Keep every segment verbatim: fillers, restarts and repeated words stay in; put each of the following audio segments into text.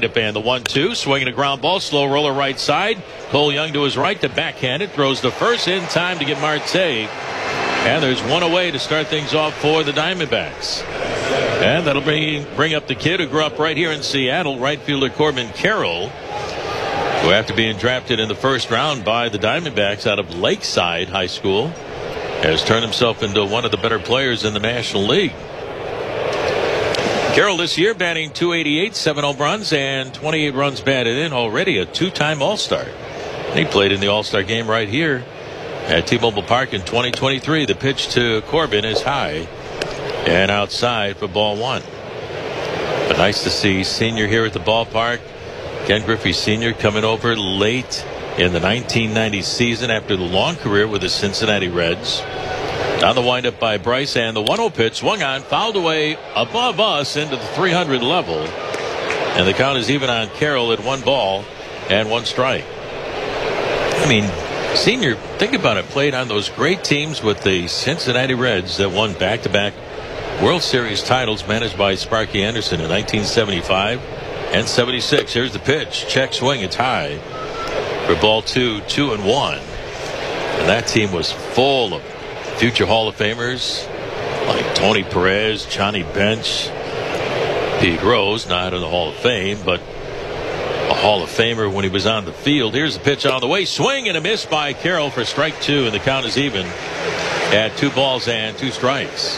windup and the one two. Swinging a ground ball. Slow roller right side. Cole Young to his right to backhand it. Throws the first in time to get Marte. And there's one away to start things off for the Diamondbacks. And that'll bring, bring up the kid who grew up right here in Seattle, right fielder Corbin Carroll, who after being drafted in the first round by the Diamondbacks out of Lakeside High School has turned himself into one of the better players in the National League. Carroll this year batting two eighty-eight, seven home runs, and twenty-eight runs batted in, already a two-time All-Star. He played in the All-Star game right here at T-Mobile Park in twenty twenty-three. The pitch to Corbin is high and outside for ball one. But nice to see Senior here at the ballpark. Ken Griffey Senior coming over late in the nineteen ninety season after the long career with the Cincinnati Reds. On the windup by Bryce, and the one oh pitch swung on, fouled away above us into the three hundred level. And the count is even on Carroll at one ball and one strike. I mean, Senior, think about it, played on those great teams with the Cincinnati Reds that won back-to-back World Series titles managed by Sparky Anderson in nineteen seventy-five and seventy-six. Here's the pitch. Check swing. It's high for ball two, two and one. And that team was full of future Hall of Famers like Tony Perez, Johnny Bench, Pete Rose, not in the Hall of Fame, but a Hall of Famer when he was on the field. Here's the pitch on the way. Swing and a miss by Carroll for strike two, and the count is even at two balls and two strikes. So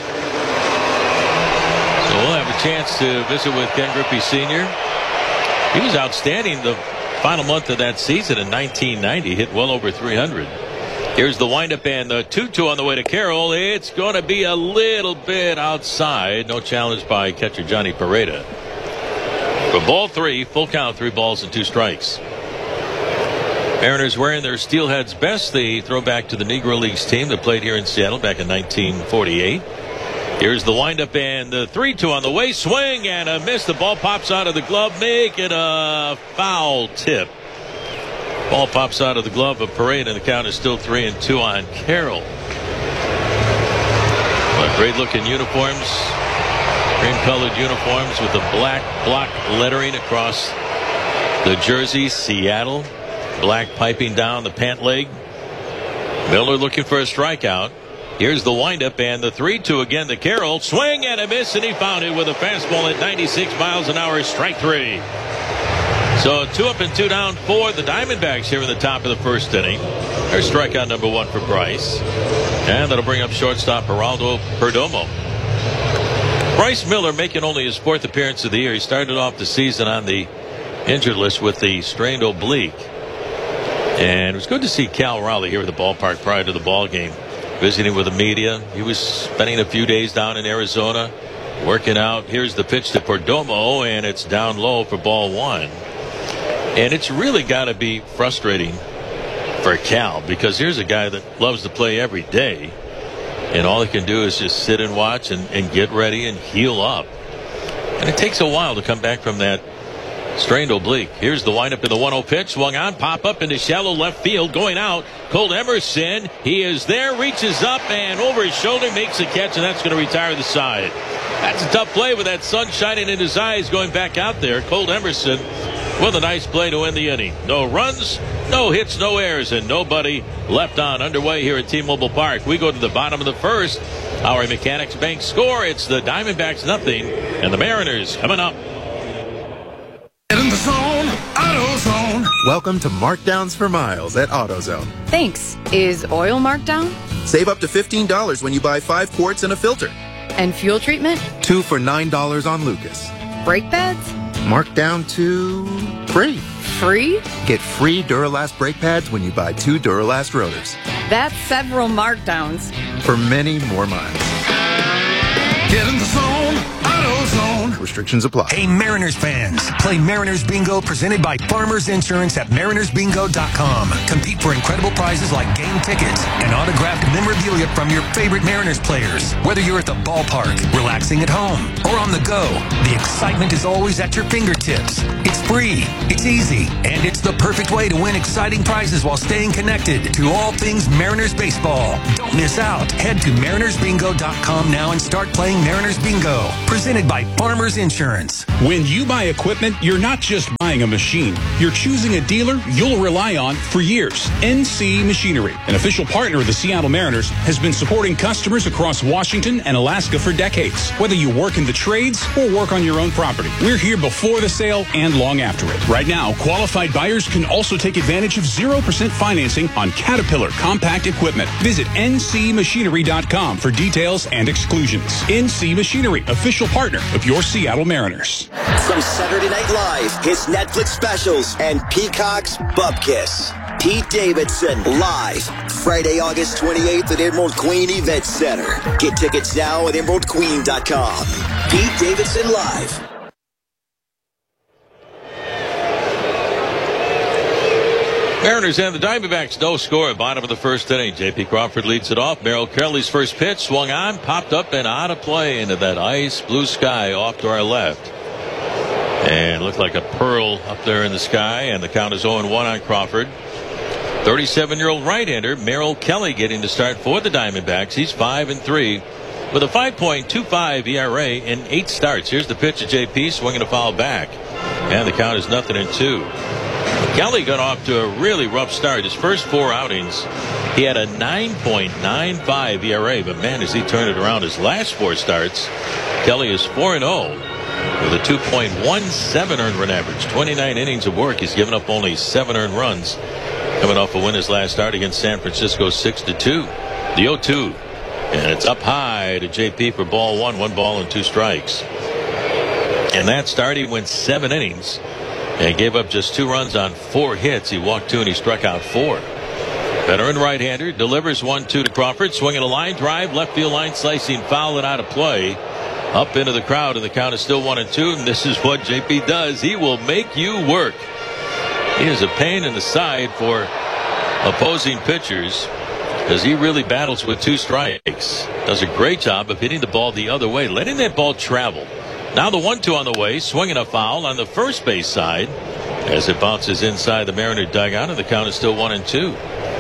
we'll have a chance to visit with Ken Griffey Senior He was outstanding the final month of that season in nineteen ninety. Hit well over three hundred. Here's the windup and the two two on the way to Carroll. It's going to be a little bit outside. No challenge by catcher Johnny Pareda. For ball three, full count, three balls and two strikes. Mariners wearing their Steelheads best. They throw back to the Negro Leagues team that played here in Seattle back in nineteen forty-eight. Here's the windup and the three two on the way. Swing and a miss. The ball pops out of the glove. Make it a foul tip. Ball pops out of the glove of Parade, and the count is still three and two on Carroll. Well, great looking uniforms, cream colored uniforms with the black block lettering across the jersey. Seattle, black piping down the pant leg. Miller looking for a strikeout. Here's the windup and the three two again to Carroll. Swing and a miss, and he found it with a fastball at ninety-six miles an hour. Strike three. So two up and two down for the Diamondbacks here in the top of the first inning. There's strikeout number one for Bryce. And that'll bring up shortstop Geraldo Perdomo. Bryce Miller making only his fourth appearance of the year. He started off the season on the injured list with the strained oblique. And it was good to see Cal Raleigh here at the ballpark prior to the ball game, visiting with the media. He was spending a few days down in Arizona, working out. Here's the pitch to Perdomo, and it's down low for ball one. And it's really got to be frustrating for Cal, because here's a guy that loves to play every day, and all he can do is just sit and watch and, and get ready and heal up. And it takes a while to come back from that strained oblique. Here's the windup in the one oh pitch. Swung on, pop up into shallow left field. Going out, Cole Emerson. He is there, reaches up, and over his shoulder makes a catch, and that's going to retire the side. That's a tough play with that sun shining in his eyes going back out there. Cole Emerson with a nice play to end the inning. No runs, no hits, no errors, and nobody left on. Underway here at T-Mobile Park. We go to the bottom of the first. Our Mechanics Bank score. It's the Diamondbacks nothing, and the Mariners coming up. Get in the zone, AutoZone. Welcome to Markdowns for Miles at AutoZone. Thanks. Is oil marked down? Save up to fifteen dollars when you buy five quarts and a filter. And fuel treatment? Two for nine dollars on Lucas. Brake pads? Marked down to free. Free? Get free Duralast brake pads when you buy two Duralast rotors. That's several markdowns. For many more miles. Get in the zone, AutoZone. Restrictions apply. Hey, Mariners fans. Play Mariners Bingo presented by Farmers Insurance at mariners bingo dot com. Compete for incredible prizes like game tickets and autographed memorabilia from your favorite Mariners players. Whether you're at the ballpark, relaxing at home, or on the go, the excitement is always at your fingertips. It's free. It's easy, and it's the perfect way to win exciting prizes while staying connected to all things Mariners baseball. Don't miss out. Head to mariners bingo dot com now and start playing Mariners Bingo. Presented by Farmers Insurance. When you buy equipment, you're not just buying a machine. You're choosing a dealer you'll rely on for years. N C Machinery, an official partner of the Seattle Mariners, has been supporting customers across Washington and Alaska for decades. Whether you work in the trades or work on your own property, we're here before the sale and long after it. Right now, qualified buyers can also take advantage of zero percent financing on Caterpillar compact equipment. Visit N C machinery dot com for details and exclusions. N C Machinery, official partner of your Seattle Mariners. From Saturday Night Live, his Netflix specials, and Peacock's Bupkis. Pete Davidson, live, Friday, August twenty-eighth at Emerald Queen Event Center. Get tickets now at emerald queen dot com. Pete Davidson live. Mariners and the Diamondbacks, no score at bottom of the first inning. J P Crawford leads it off. Merrill Kelly's first pitch swung on, popped up and out of play into that ice blue sky off to our left. And looked like a pearl up there in the sky, and the count is oh and one on Crawford. thirty-seven-year-old right-hander Merrill Kelly getting to start for the Diamondbacks. He's five and three with a five point two five E R A in eight starts. Here's the pitch to J P, swinging a foul back, and the count is nothing and two. Kelly got off to a really rough start. His first four outings, he had a nine point nine five E R A, but man, as he turned it around his last four starts, Kelly is four and oh with a two point one seven earned run average. twenty-nine innings of work. He's given up only seven earned runs, coming off a win his last start against San Francisco, six to two. The oh two, and it's up high to J P for ball one, one ball and two strikes. And that start, he went seven innings and gave up just two runs on four hits. He walked two and he struck out four. Veteran right-hander delivers one two to Crawford, swinging a line drive, left field line slicing foul and out of play, up into the crowd, and the count is still one and two. And this is what J P does. He will make you work. He is a pain in the side for opposing pitchers, because he really battles with two strikes. Does a great job of hitting the ball the other way, letting that ball travel. Now the one two on the way, swinging a foul on the first base side as it bounces inside the Mariner dugout, and the count is still one and two.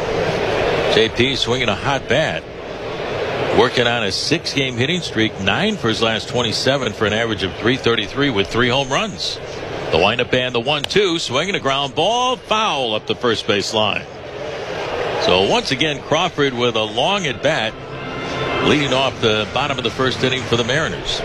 J P swinging a hot bat, working on a six-game hitting streak, nine for his last twenty-seven for an average of three thirty-three with three home runs. The windup and the one two, swinging a ground ball, foul up the first base line. So once again, Crawford with a long at bat, leading off the bottom of the first inning for the Mariners.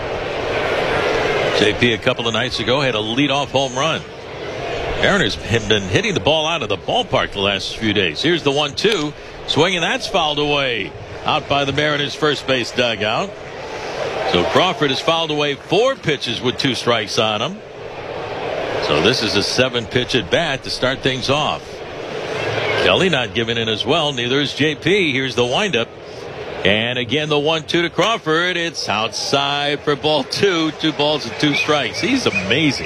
J P a couple of nights ago had a leadoff home run. Mariners have been hitting the ball out of the ballpark the last few days. Here's the one two, swinging, that's fouled away out by the Mariners first base dugout. So Crawford has fouled away four pitches with two strikes on him. So this is a seven pitch at bat to start things off. Kelly not giving in as well, neither is J P. Here's the windup, and again the one two to Crawford. It's outside for ball two. Two balls and two strikes. He's amazing.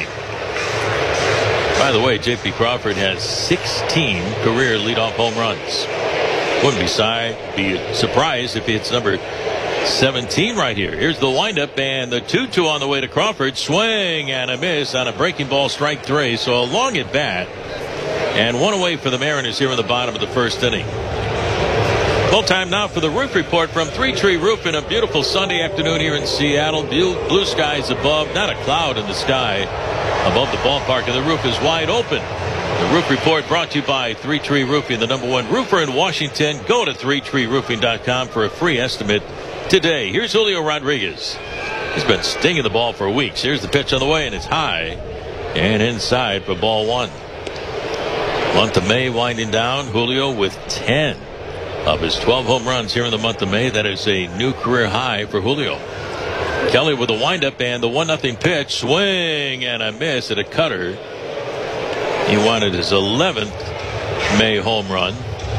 By the way, J P Crawford has sixteen career leadoff home runs. Wouldn't be, si- be surprised if it's number seventeen right here. Here's the windup and the two two on the way to Crawford. Swing and a miss on a breaking ball, strike three. So a long at bat and one away for the Mariners here in the bottom of the first inning. Full time now for the Roof Report from Three Tree Roof in a beautiful Sunday afternoon here in Seattle. Blue, blue skies above, not a cloud in the sky above the ballpark, and the roof is wide open. The Roof Report brought to you by Three Tree Roofing, the number one roofer in Washington. Go to three tree roofing dot com for a free estimate today. Here's Julio Rodriguez. He's been stinging the ball for weeks. Here's the pitch on the way, and it's high and inside for ball one. Month of May winding down. Julio with ten of his twelve home runs here in the month of May. That is a new career high for Julio. Kelly with the windup and the one nothing pitch. Swing and a miss at a cutter. He wanted his eleventh May home run.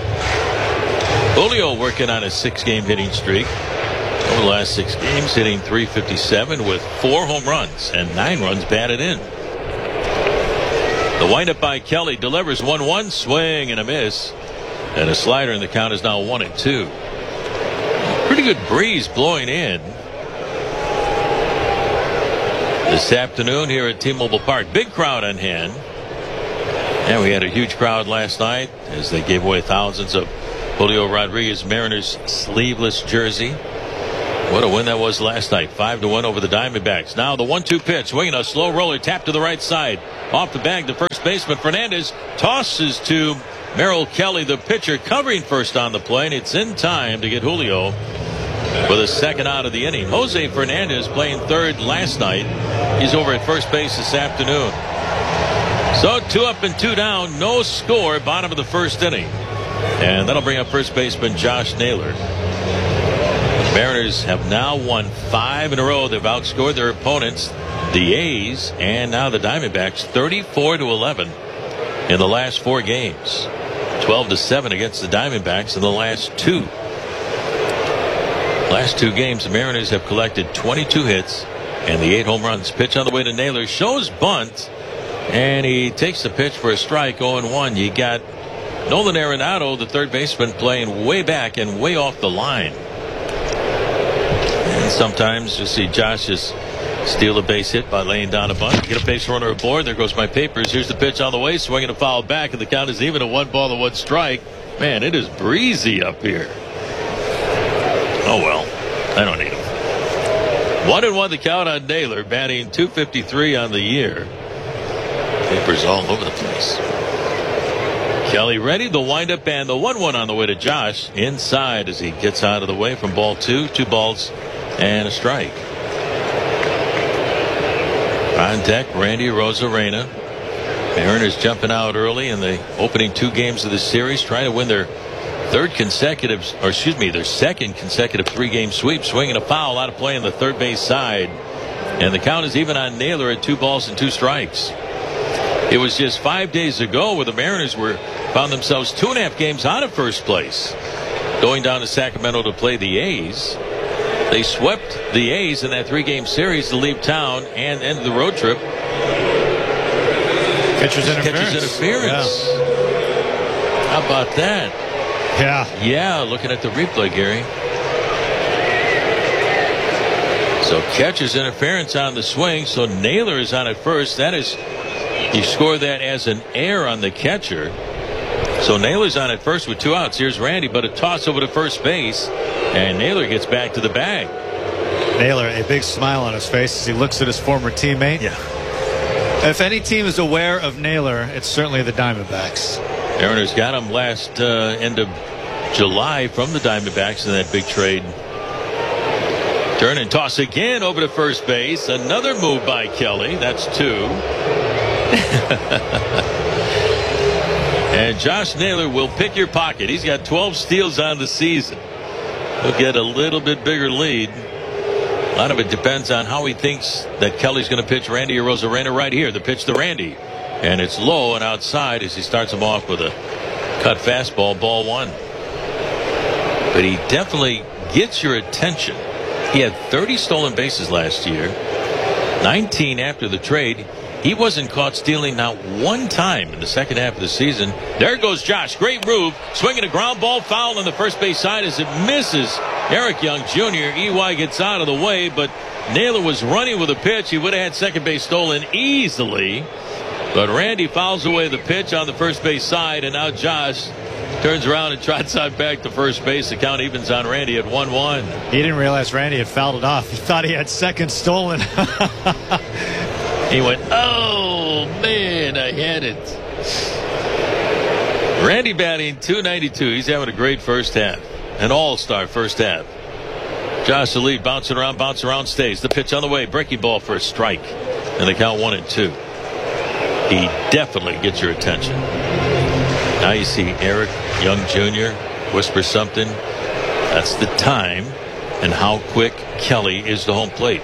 Julio working on a six-game hitting streak. Over the last six games, hitting three fifty-seven with four home runs and nine runs batted in. The windup by Kelly delivers one one, swing and a miss. And a slider, and the count is now one and two. Pretty good breeze blowing in. this afternoon here at T-Mobile Park. Big crowd on hand. And we had a huge crowd last night as they gave away thousands of Julio Rodriguez Mariners sleeveless jersey. What a win that was last night. Five to one over the Diamondbacks. Now the one two pitch. Swinging a slow roller. Tap to the right side. Off the bag, the first baseman Fernandez tosses to Merrill Kelly, the pitcher, covering first on the play. And it's in time to get Julio for the second out of the inning. Jose Fernandez playing third last night. He's over at first base this afternoon. So two up and two down, no score, bottom of the first inning. And that'll bring up first baseman Josh Naylor. The Mariners have now won five in a row. They've outscored their opponents, the A's, and now the Diamondbacks, thirty-four to eleven in the last four games. twelve to seven against the Diamondbacks in the last two. Last two games, the Mariners have collected twenty-two hits and the eight home runs. Pitch on the way to Naylor, shows bunt. And he takes the pitch for a strike, oh and one. You got Nolan Arenado, the third baseman, playing way back and way off the line. And sometimes you see Josh just steal a base hit by laying down a bunt. Get a base runner aboard. There goes my papers. Here's the pitch on the way. Swinging a foul back, and the count is even a one ball to one strike. Man, it is breezy up here. Oh, well, I don't need him. One and one the count on Naylor, batting two fifty-three on the year. Papers all over the place. Kelly ready, the windup, and the one one on the way to Josh inside as he gets out of the way from ball two. Two balls and a strike. On deck, Randy Arozarena. Mariners jumping out early in the opening two games of the series, trying to win their third consecutive, or excuse me, their second consecutive three-game sweep. Swinging a foul out of play on the third base side. And the count is even on Naylor at two balls and two strikes. It was just five days ago where the Mariners were found themselves two and a half games out of first place, going down to Sacramento to play the A's. They swept the A's in that three-game series to leave town and end the road trip. Catcher's interference. Catcher's interference. Yeah. How about that? Yeah. Yeah, looking at the replay, Gary. So catcher's interference on the swing. So Naylor is on at first. That is, you score that as an error on the catcher. So Naylor's on at first with two outs. Here's Randy, but a toss over to first base, and Naylor gets back to the bag. Naylor, a big smile on his face as he looks at his former teammate. Yeah. If any team is aware of Naylor, it's certainly the Diamondbacks. Mariners got him last uh, end of July from the Diamondbacks in that big trade. Turn and toss again over to first base. Another move by Kelly. That's two. And Josh Naylor will pick your pocket. He's got twelve steals on the season. He'll get a little bit bigger lead. A lot of it depends on how he thinks that Kelly's going to pitch Randy Arozarena right here. The pitch to Randy. And it's low and outside as he starts him off with a cut fastball, ball one. But he definitely gets your attention. He had thirty stolen bases last year, nineteen after the trade. He wasn't caught stealing not one time in the second half of the season. There goes Josh. Great move. Swinging a ground ball foul on the first base side as it misses Eric Young Junior E Y gets out of the way, but Naylor was running with a pitch. He would have had second base stolen easily. But Randy fouls away the pitch on the first base side, and now Josh turns around and trots on back to first base. The count evens on Randy at one one. He didn't realize Randy had fouled it off. He thought he had second stolen. He went, oh, man, I had it. Randy batting two ninety-two. He's having a great first half. An all-star first half. Josh the lead, bouncing around, bouncing around, stays. The pitch on the way. Breaking ball for a strike. And the count one and two. He definitely gets your attention. Now you see Eric Young Junior whisper something. That's the time and how quick Kelly is to home plate.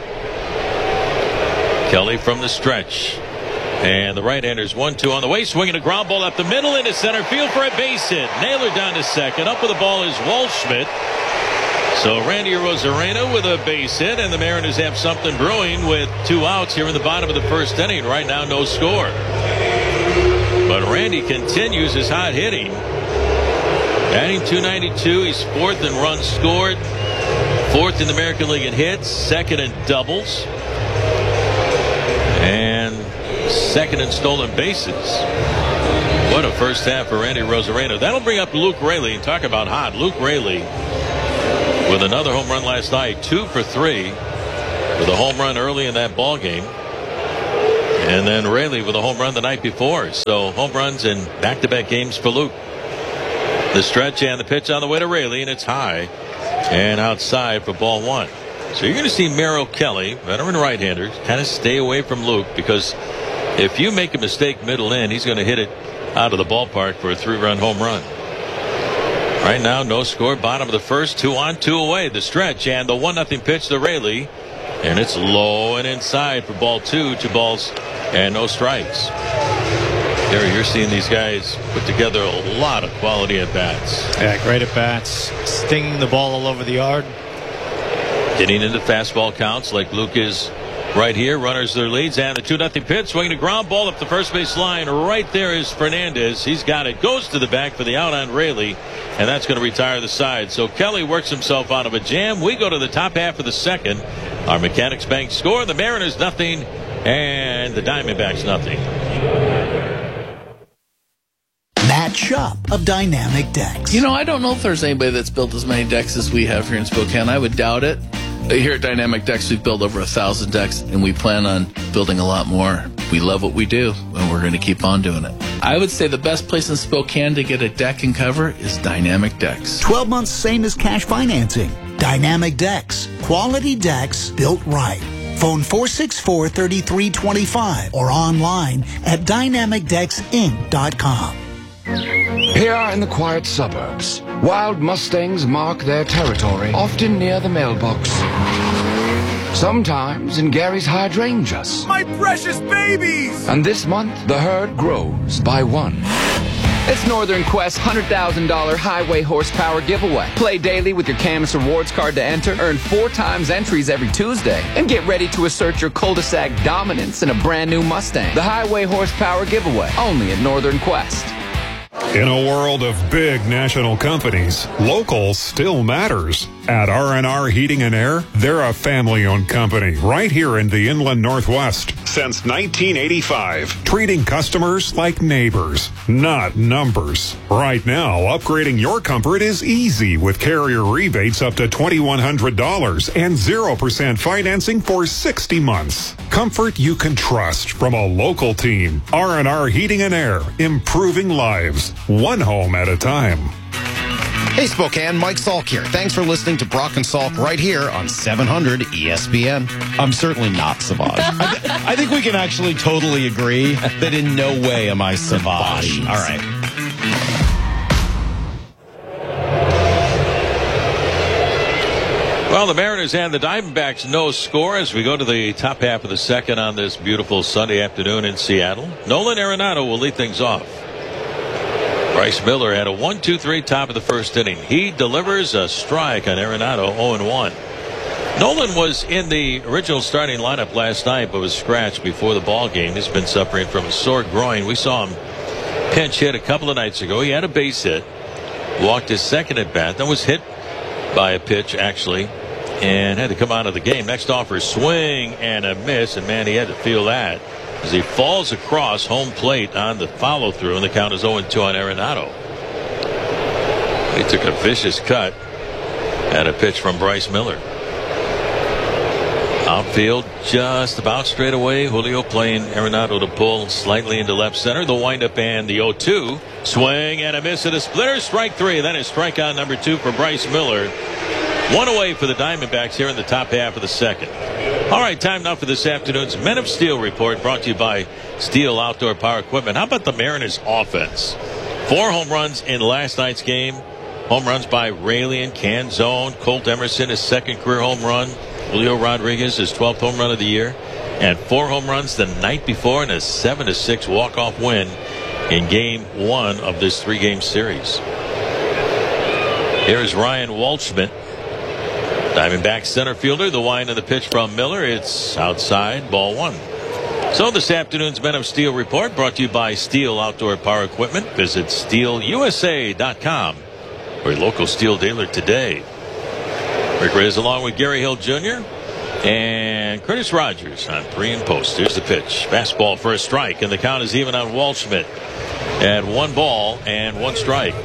Kelly from the stretch. And the right-hander's one two on the way. Swinging a ground ball up the middle into center field for a base hit. Naylor down to second. Up with the ball is Waldschmidt. So Randy Arozarena with a base hit, and the Mariners have something brewing with two outs here in the bottom of the first inning. Right now, no score. But Randy continues his hot hitting. Batting two ninety-two. He's fourth in runs scored. Fourth in the American League in hits. Second in doubles. And second in stolen bases. What a first half for Randy Rosarena. That'll bring up Luke Raley. Talk about hot. Luke Raley with another home run last night. Two for three with a home run early in that ball game. And then Raley with a home run the night before. So home runs in back-to-back games for Luke. The stretch and the pitch on the way to Raley, and it's high and outside for ball one. So you're going to see Merrill Kelly, veteran right-hander, kind of stay away from Luke, because if you make a mistake middle in, he's going to hit it out of the ballpark for a three-run home run. Right now, no score, bottom of the first, two on, two away. The stretch and the one nothing pitch to Raley, and it's low and inside for ball two, two balls and no strikes. Gary, you're seeing these guys put together a lot of quality at bats. Yeah, great at bats, stinging the ball all over the yard. Getting into fastball counts like Luke is right here. Runners their leads, and the two nothing pitch, swinging a ground ball up the first base line. Right there is Fernandez. He's got it. Goes to the back for the out on Raley, and that's going to retire the side. So Kelly works himself out of a jam. We go to the top half of the second. Our Mechanics Bank score: the Mariners nothing, and the Diamondbacks nothing. Matt Shupp of Dynamic Decks. You know, I don't know if there's anybody that's built as many decks as we have here in Spokane. I would doubt it. Here at Dynamic Decks, we've built over a thousand decks, and we plan on building a lot more. We love what we do, and we're going to keep on doing it. I would say the best place in Spokane to get a deck and cover is Dynamic Decks. twelve months, same as cash financing. Dynamic Decks. Quality decks built right. Phone four six four, three three two five or online at dynamic decks inc dot com. Here in the quiet suburbs, wild Mustangs mark their territory, often near the mailbox. Sometimes in Gary's hydrangeas. My precious babies! And this month, the herd grows by one. It's Northern Quest's one hundred thousand dollars highway horsepower giveaway. Play daily with your Camus Rewards card to enter, earn four times entries every Tuesday, and get ready to assert your cul-de-sac dominance in a brand new Mustang. The highway horsepower giveaway, only at Northern Quest. In a world of big national companies, local still matters. At R and R Heating and Air, they're a family-owned company right here in the Inland Northwest since nineteen eighty-five, treating customers like neighbors, not numbers. Right now, upgrading your comfort is easy with carrier rebates up to two thousand one hundred dollars and zero percent financing for sixty months. Comfort you can trust from a local team. R and R Heating and Air, improving lives, one home at a time. Hey Spokane, Mike Salk here. Thanks for listening to Brock and Salk right here on seven hundred E S P N. I'm certainly not Savage. I, th- I think we can actually totally agree that in no way am I Savage. All right. Well, the Mariners and the Diamondbacks no score as we go to the top half of the second on this beautiful Sunday afternoon in Seattle. Nolan Arenado will lead things off. Bryce Miller had a one two three top of the first inning. He delivers a strike on Arenado, oh and one. Nolan was in the original starting lineup last night but was scratched before the ball game. He's been suffering from a sore groin. We saw him pinch hit a couple of nights ago. He had a base hit, walked his second at bat, then was hit by a pitch actually, and had to come out of the game. Next offer, swing and a miss, and man, he had to feel that as he falls across home plate on the follow through, and the count is oh and two on Arenado. He took a vicious cut at a pitch from Bryce Miller. Outfield just about straight away. Julio playing Arenado to pull slightly into left center. The windup and the oh two. Swing and a miss at a splitter. Strike three. That is strikeout number two for Bryce Miller. One away for the Diamondbacks here in the top half of the second. All right, time now for this afternoon's Men of Steel report, brought to you by Steel Outdoor Power Equipment. How about the Mariners offense? Four home runs in last night's game. Home runs by Raley and Canzone. Colt Emerson, his second career home run. Julio Rodriguez, his twelfth home run of the year. And four home runs the night before in a seven to six walk-off win in game one of this three-game series. Here's Ryan Waldschmidt, Diamondback center fielder. The wind of the pitch from Miller. It's outside, ball one. So this afternoon's Men of Steel report brought to you by Steel Outdoor Power Equipment. Visit steel u s a dot com or your local Steel dealer today. Rick Riz along with Gary Hill Junior And Curtis Rogers on pre and post. Here's the pitch. Fastball for a strike, and the count is even on Waldschmidt at one ball and one strike.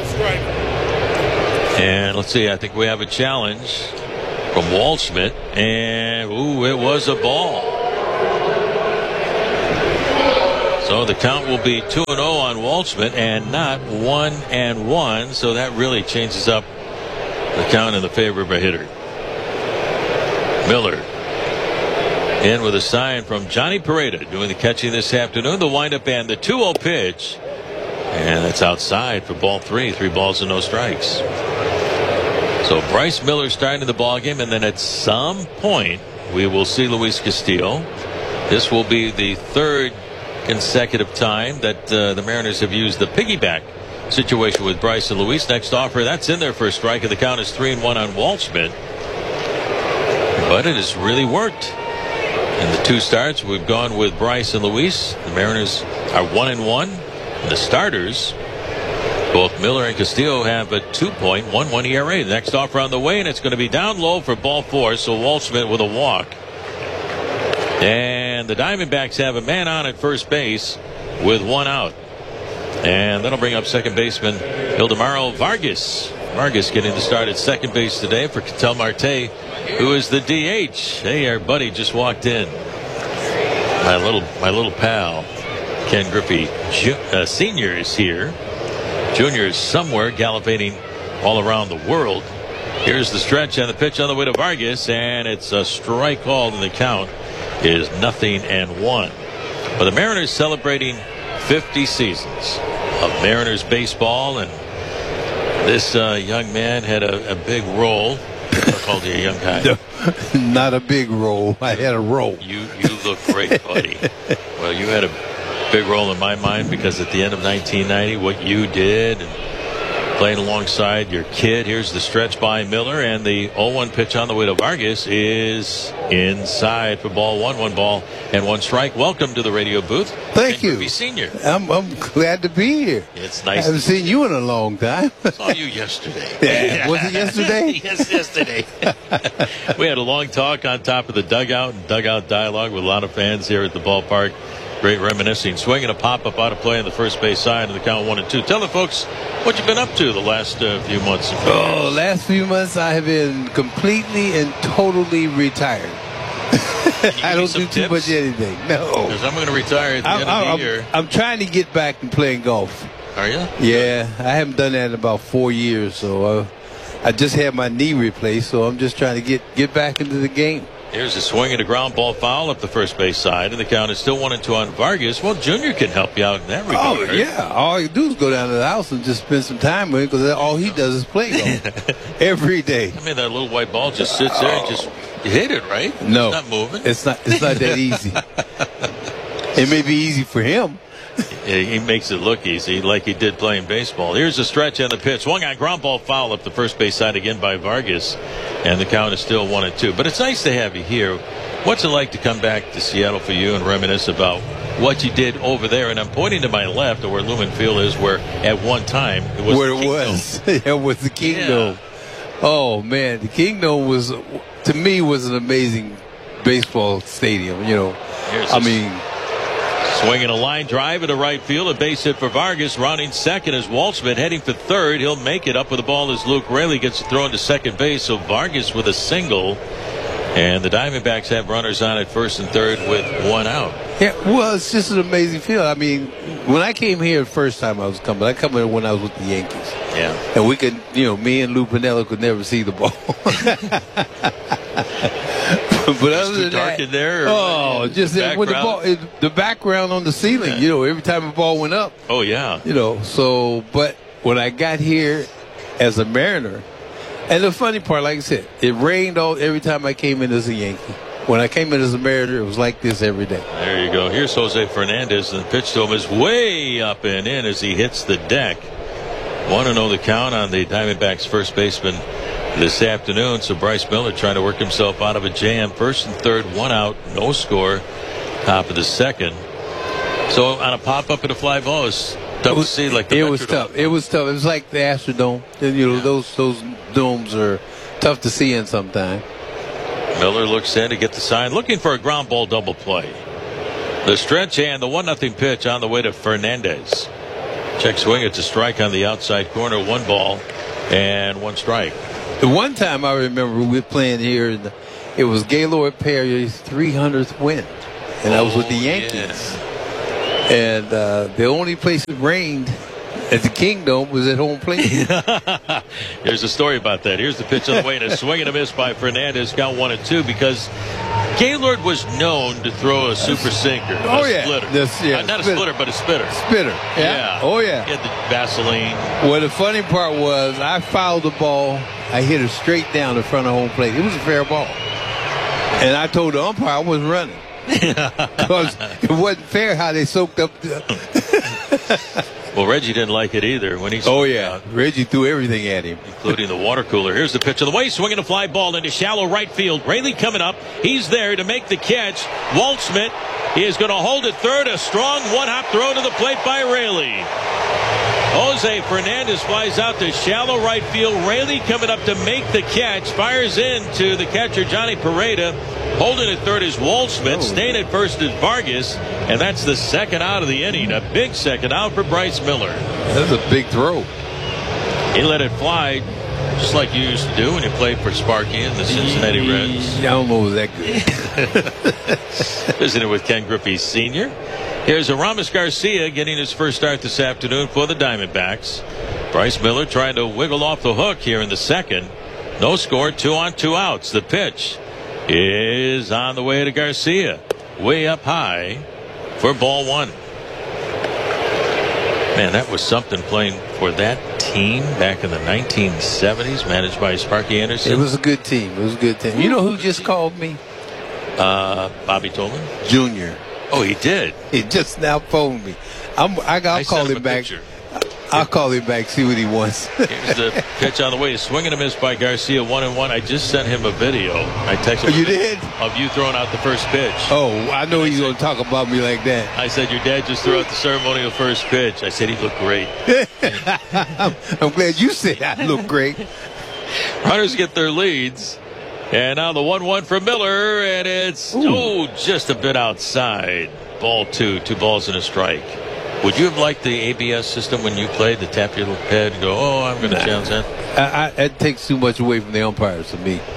And let's see, I think we have a challenge from Waldschmidt, and ooh, it was a ball. So the count will be two and oh on Waldschmidt and not one and one, so that really changes up the count in the favor of a hitter. Miller in with a sign from Johnny Pareda doing the catching this afternoon. The windup and the two oh pitch. And that's outside for ball three. Three balls and no strikes. So Bryce Miller starting the ball game, and then at some point we will see Luis Castillo. This will be the third consecutive time that uh, the Mariners have used the piggyback situation with Bryce and Luis. Next offer, that's in there for a strike, and the count is three and one on Waldschmidt. But it has really worked. In the two starts, we've gone with Bryce and Luis. The Mariners are one and one. And the starters, both Miller and Castillo, have a two point one one E R A. The next offer on the way, and it's going to be down low for ball four. So Waldschmidt with a walk. And the Diamondbacks have a man on at first base with one out. And that'll bring up second baseman Ildemaro Vargas. Vargas getting the start at second base today for Ketel Marte, who is the D H. Hey, our buddy just walked in. My little, my little pal, Ken Griffey Ju- uh, Senior is here. Junior is somewhere gallivanting all around the world. Here's the stretch and the pitch on the way to Vargas, and it's a strike called, and the count is nothing and one. But the Mariners celebrating fifty seasons of Mariners baseball, and this uh, young man had a, a big role. I called you a young guy. No, not a big role. I had a role. You you look great, buddy. Well, you had a big role in my mind because at the end of nineteen ninety, what you did and playing alongside your kid. Here's the stretch by Miller, and the oh one pitch on the way to Vargas is inside for ball one. One ball and one strike. Welcome to the radio booth. Thank you. Griffey Senior. I'm, I'm glad to be here. It's nice. I haven't to seen you in a long time. I saw you yesterday. Yeah. Was it yesterday? Yes, yesterday. We had a long talk on top of the dugout and dugout dialogue with a lot of fans here at the ballpark. Great reminiscing. Swinging a pop-up out of play on the first base side, and the count one and two. Tell the folks what you've been up to the last uh, few months. Oh, last few months I have been completely and totally retired. I don't do too much anything. No. Because I'm going to retire at the I'm, end I'm, of the year. I'm trying to get back and playing golf. Are you? Yeah, I haven't done that in about four years, so uh, I just had my knee replaced, so I'm just trying to get, get back into the game. Here's a swing and a ground ball foul up the first base side, and the count is still one and two on Vargas. Well, Junior can help you out in that regard. Oh, yeah. All you do is go down to the house and just spend some time with him because all he does is play golf every day. I mean, that little white ball just sits there and just hit it, right? No. It's not moving. It's not, it's not that easy. It may be easy for him. He makes it look easy, like he did playing baseball. Here's a stretch and the pitch. Swung on ground ball foul up the first base side again by Vargas, and the count is still one and two. But it's nice to have you here. What's it like to come back to Seattle for you and reminisce about what you did over there? And I'm pointing to my left, to where Lumen Field is, where at one time it was where the it Kingdome. was. It was the Kingdome. Yeah. Oh man, the Kingdome was, to me, was an amazing baseball stadium. You know, Here's I a mean. Swinging a line drive into right field. A base hit for Vargas. Rounding second is Waldschmidt heading for third. He'll make it. Up with the ball as Luke Raley gets thrown to second base. So Vargas with a single. And the Diamondbacks have runners on at first and third with one out. Yeah, well, it's just an amazing field. I mean, when I came here the first time I was coming, I come here when I was with the Yankees. Yeah. And we could, you know, me and Lou Piniella could never see the ball. But other too than dark that, in there? Or oh, just the with the ball, it, the background on the ceiling. Yeah. You know, every time the ball went up. Oh yeah. You know, so but when I got here as a Mariner, and the funny part, like I said, it rained all every time I came in as a Yankee. When I came in as a Mariner, it was like this every day. There you go. Here's Jose Fernandez, and the pitch to him is way up and in as he hits the deck. Want to know the count on the Diamondbacks first baseman this afternoon. So Bryce Miller trying to work himself out of a jam. First and third, one out, no score. Top of the second. So on a pop up and a fly ball, it's tough was, to see. Like the it Metrodome. was tough. It was tough. It was like the Astrodome. And, you know, yeah. those those domes are tough to see in sometimes. Miller looks in to get the sign, looking for a ground ball double play. The stretch and the one nothing pitch on the way to Fernandez. Check swing. It's a strike on the outside corner. One ball and one strike. The one time I remember we were playing here, and it was Gaylord Perry's three hundredth win, and oh, I was with the Yankees. Yeah. And uh, the only place it rained at the Kingdom was at home plate. There's a story about that. Here's the pitch on the way, and a swing and a miss by Fernandez. Count one and two, because Gaylord was known to throw a super sinker. Oh, a yeah. Splitter. This, yeah. Uh, not splitter. a splitter, but a spitter. Spitter. Yeah. yeah. Oh, yeah. He had the Vaseline. Well, the funny part was I fouled the ball. I hit it straight down in front of home plate. It was a fair ball. And I told the umpire I wasn't running. Because it wasn't fair how they soaked up the... Well, Reggie didn't like it either when he. Oh yeah, out. Reggie threw everything at him, including the water cooler. Here's the pitch of the way, swinging a fly ball into shallow right field. Raley coming up. He's there to make the catch. Waldschmidt is going to hold it third. A strong one-hop throw to the plate by Raley. Jose Fernandez flies out to shallow right field. Raley coming up to make the catch. Fires in to the catcher, Johnny Pereda. Holding at third is Waldschmidt. Oh. Staying at first is Vargas. And that's the second out of the inning. A big second out for Bryce Miller. That's a big throw. He let it fly just like you used to do when you played for Sparky and the Cincinnati Reds. I don't know if that good. Visiting with Ken Griffey Senior Here's Aramis Garcia getting his first start this afternoon for the Diamondbacks. Bryce Miller trying to wiggle off the hook here in the second. No score, two on, two outs. The pitch is on the way to Garcia. Way up high for ball one. Man, that was something playing for that team back in the nineteen seventies, managed by Sparky Anderson. It was a good team. It was a good team. You know who just called me? Uh, Bobby Tolan? Junior. Oh, he did? He just now phoned me. I'm, I, I'll I call him, him back. Picture. I'll call him back, see what he wants. Here's the pitch on the way. Swing and a miss by Garcia, one and one. I just sent him a video. I texted him you did? of you throwing out the first pitch. Oh, I know he's going to talk about me like that. I said, your dad just threw out the ceremonial first pitch. I said, he looked great. I'm, I'm glad you said I look great. Runners get their leads. And now the one one for Miller, and it's, Ooh. oh, just a bit outside. Ball two, two balls and a strike. Would you have liked the A B S system when you played, the tap your little head and go, oh, I'm going to challenge that? I, I, it takes too much away from the umpires to me.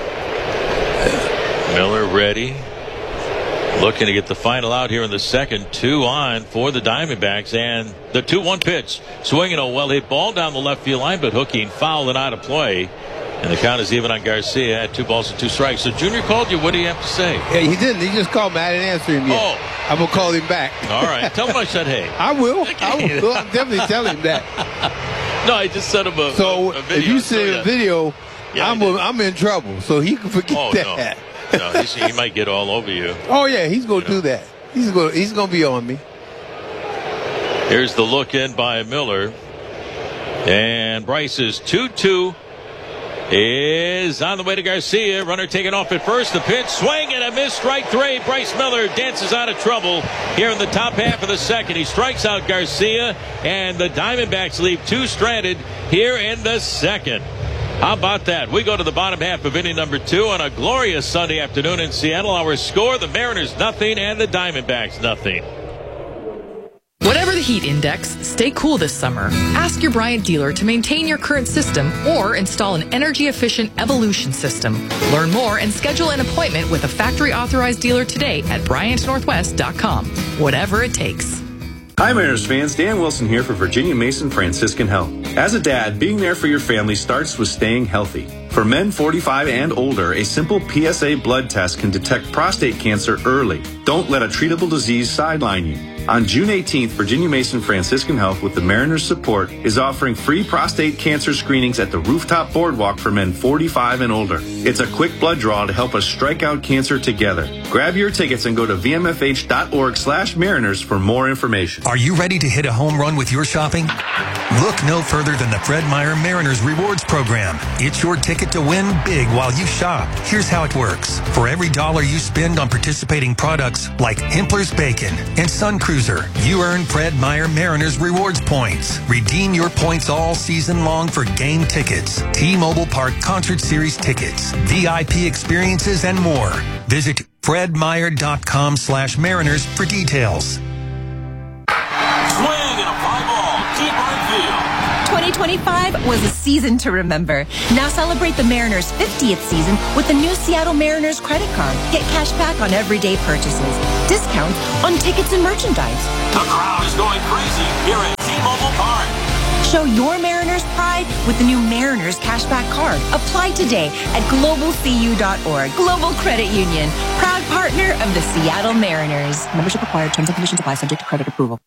Miller ready. Looking to get the final out here in the second. Two on for the Diamondbacks. And the two one pitch. Swinging a well-hit ball down the left field line, but hooking foul and out of play. And the count is even on Garcia at two balls and two strikes. So Junior called you. What do you have to say? Yeah, he didn't. He just called me. I didn't answer him yet. Oh. I'm going to call him back. All right. Tell him I said hey. I will. I will. I'll definitely tell him that. No, I just sent him a, so a, a video. If you send a video, yeah, I'm, a, I'm in trouble. So he can forget oh, that. No, no he's, he might get all over you. Oh, yeah. He's going to do that. He's going he's going to be on me. Here's the look in by Miller. And Bryce's two two. Is on the way to Garcia. Runner taken off at first. The pitch, swing and a miss. Strike three. Bryce Miller dances out of trouble here in the top half of the second. He strikes out Garcia, and the Diamondbacks leave two stranded here in the second. How about that? We go to the bottom half of inning number two on a glorious Sunday afternoon in Seattle. Our score, the Mariners nothing and the Diamondbacks nothing. Whatever the heat index, stay cool this summer. Ask your Bryant dealer to maintain your current system or install an energy-efficient Evolution system. Learn more and schedule an appointment with a factory-authorized dealer today at Bryant Northwest dot com. Whatever it takes. Hi Mariners fans, Dan Wilson here for Virginia Mason Franciscan Health. As a dad, being there for your family starts with staying healthy. For men forty-five and older, a simple P S A blood test can detect prostate cancer early. Don't let a treatable disease sideline you. On June eighteenth, Virginia Mason Franciscan Health, with the Mariners' support, is offering free prostate cancer screenings at the Rooftop Boardwalk for men forty-five and older. It's a quick blood draw to help us strike out cancer together. Grab your tickets and go to V M F H dot org slash Mariners for more information. Are you ready to hit a home run with your shopping? Look no further than the Fred Meyer Mariners Rewards Program. It's your ticket to win big while you shop. Here's how it works. For every dollar you spend on participating products like Hempler's Bacon and Sun Cruiser, you earn Fred Meyer Mariners Rewards points. Redeem your points all season long for game tickets, T-Mobile Park Concert Series tickets, V I P experiences, and more. Visit fredmeyer.com slash mariners for details. Swing and a fly ball. Deep right field. twenty twenty-five was a season to remember. Now celebrate the Mariners' fiftieth season with the new Seattle Mariners credit card. Get cash back on everyday purchases, discounts on tickets and merchandise. The crowd is going crazy here at T-Mobile Park. Show your Mariners pride with the new Mariners Cashback Card. Apply today at global c u dot org. Global Credit Union, proud partner of the Seattle Mariners. Membership required. Terms and conditions apply. Subject to credit approval.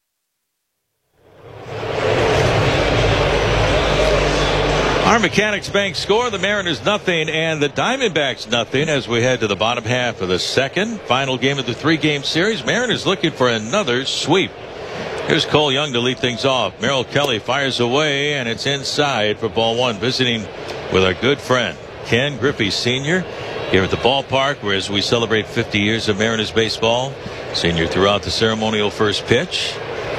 Our Mechanics Bank score, the Mariners nothing and the Diamondbacks nothing as we head to the bottom half of the second. Final game of the three-game series. Mariners looking for another sweep. Here's Cole Young to lead things off. Merrill Kelly fires away, and it's inside for ball one. Visiting with our good friend, Ken Griffey Senior here at the ballpark, where as we celebrate fifty years of Mariners baseball. Senior threw out the ceremonial first pitch